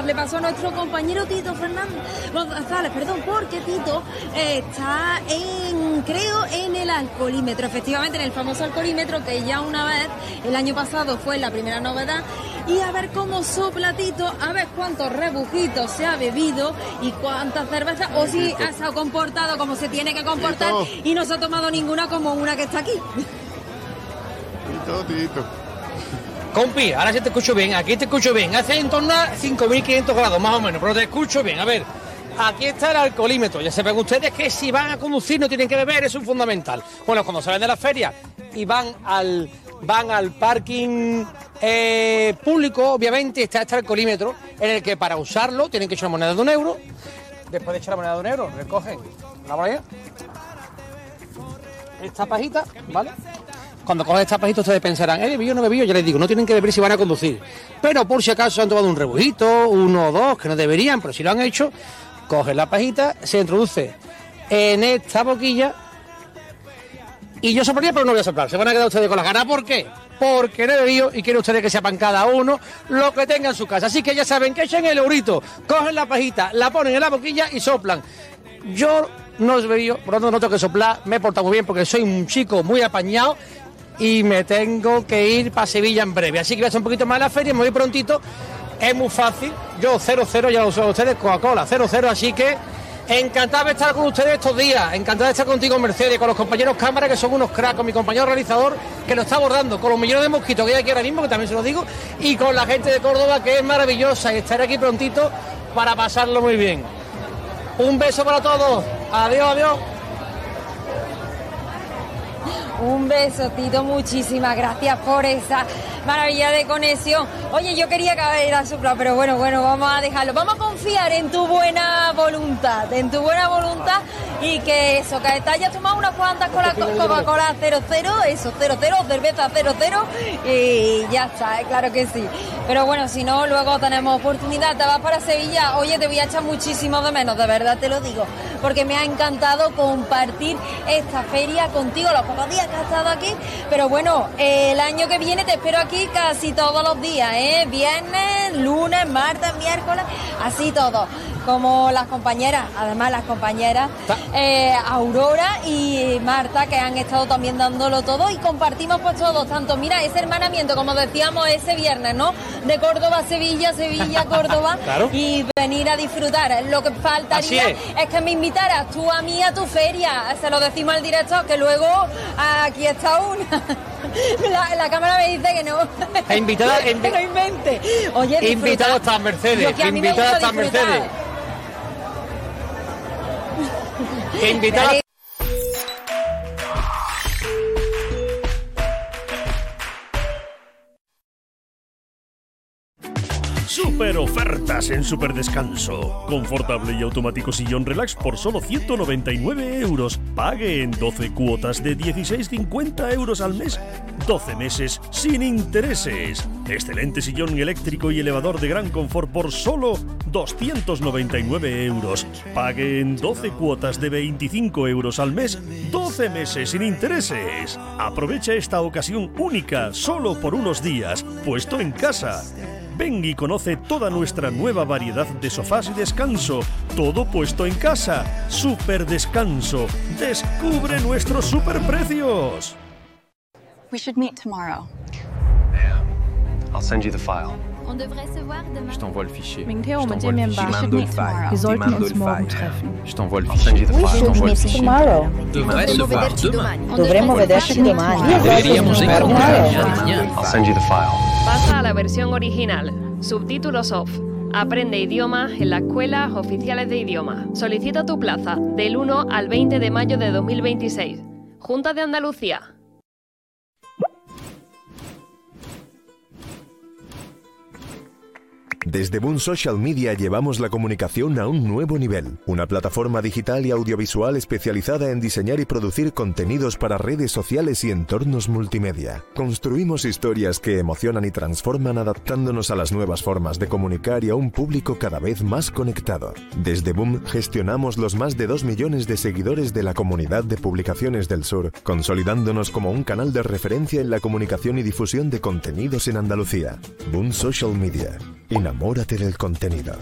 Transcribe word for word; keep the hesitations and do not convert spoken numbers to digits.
darle paso a nuestro compañero Tito Fernández González, perdón, porque Tito eh, está en, creo, en el alcoholímetro, efectivamente en el famoso alcoholímetro que ya una vez, el año pasado fue la primera novedad, y a ver cómo sopla Tito, a ver cuántos rebujitos se ha bebido y cuántas cervezas, o si se ha comportado como se tiene que comportar y no se ha tomado ninguna como una que está aquí. Tito, Tito. Compi, ahora sí te escucho bien, aquí te escucho bien, hace en torno a cinco mil quinientos grados más o menos, pero te escucho bien. A ver, aquí está el alcoholímetro, ya saben ustedes que si van a conducir no tienen que beber, eso es fundamental. Bueno, cuando salen de la feria y van al van al parking eh, público, obviamente está este alcoholímetro en el que para usarlo tienen que echar moneda de un euro. Después de echar la moneda de un euro, recogen la moneda, esta pajita, ¿vale? Cuando cogen esta pajita ustedes pensarán, ¿eh, bebido o no bebido? Ya les digo, no tienen que beber si van a conducir. Pero por si acaso han tomado un rebujito, uno o dos, que no deberían, pero si lo han hecho, cogen la pajita, se introduce en esta boquilla y yo soplaría, pero no voy a soplar. Se van a quedar ustedes con las ganas. ¿Por qué? Porque no he bebido y quieren ustedes que sepan cada uno lo que tenga en su casa. Así que ya saben que echen el eurito, cogen la pajita, la ponen en la boquilla y soplan. Yo no he bebido, por lo tanto no tengo que soplar, me he portado muy bien porque soy un chico muy apañado y me tengo que ir para Sevilla en breve. Así que voy a hacer un poquito más la feria, me voy prontito. Es muy fácil, yo cero cero, ya lo saben ustedes, Coca-Cola cero cero, así que encantado de estar con ustedes estos días, encantado de estar contigo, Mercedes, con los compañeros cámara, que son unos cracks, con mi compañero realizador, que lo está abordando, con los millones de mosquitos que hay aquí ahora mismo, que también se lo digo, y con la gente de Córdoba, que es maravillosa, y estaré aquí prontito para pasarlo muy bien. Un beso para todos, adiós, adiós. Un beso, Tito, muchísimas gracias por esa maravilla de conexión. Oye, yo quería que hubiera soplado, pero bueno, bueno, vamos a dejarlo. Vamos a confiar en tu buena voluntad, en tu buena voluntad y que eso, que te hayas tomado unas cuantas Coca-Cola cero cero, eso, cero cero, cerveza cero cero y ya está, claro que sí. Pero bueno, si no, luego tenemos oportunidad, te vas para Sevilla. Oye, te voy a echar muchísimo de menos, de verdad te lo digo, porque me ha encantado compartir esta feria contigo los pocos días que has estado aquí, pero bueno, eh, el año que viene te espero aquí casi todos los días, ¿eh? Viernes, lunes, martes, miércoles, así todo, como las compañeras, además las compañeras eh, Aurora y Marta, que han estado también dándolo todo y compartimos pues todos, tanto, mira, ese hermanamiento, como decíamos ese viernes, ¿no? De Córdoba a Sevilla, Sevilla a Córdoba, claro. Y venir a disfrutar. Lo que faltaría es. es que me invitaras tú a mí a tu feria, se lo decimos al director, que luego aquí está una. La, la cámara me dice que no. E invitada, que invi- no invente. Oye, invitada está Mercedes, invitada está Mercedes. Que invitada. Super ofertas en Super Descanso. Confortable y automático sillón relax por solo ciento noventa y nueve euros. Pague en doce cuotas de dieciséis cincuenta euros al mes. doce meses sin intereses. Excelente sillón eléctrico y elevador de gran confort por solo doscientos noventa y nueve euros. Pague en doce cuotas de veinticinco euros al mes. doce meses sin intereses. Aprovecha esta ocasión única solo por unos días. Puesto en casa. Ven y conoce toda nuestra nueva variedad de sofás y descanso. Todo puesto en casa. Super Descanso. Descubre nuestros superprecios. We should meet tomorrow. Yeah. I'll send you the file. Je t'envoie le fichier. Wir sollten uns morgen treffen. Je t'envoie le I'll send you the fichier. file. Don't worry. Tomorrow. Devrait se voir demain. Dovremmo vederci domani. Deberíamos encontrarnos mañana. I'll send you the file. Pasa a la versión original. Subtítulos off. Aprende idiomas en las escuelas oficiales de idiomas. Solicita tu plaza del uno al veinte de mayo de dos mil veintiséis. Junta de Andalucía. Desde Boom Social Media llevamos la comunicación a un nuevo nivel. Una plataforma digital y audiovisual especializada en diseñar y producir contenidos para redes sociales y entornos multimedia. Construimos historias que emocionan y transforman adaptándonos a las nuevas formas de comunicar y a un público cada vez más conectado. Desde Boom gestionamos los más de dos millones de seguidores de la comunidad de publicaciones del sur, consolidándonos como un canal de referencia en la comunicación y difusión de contenidos en Andalucía. Boom Social Media. Enamórate del contenido.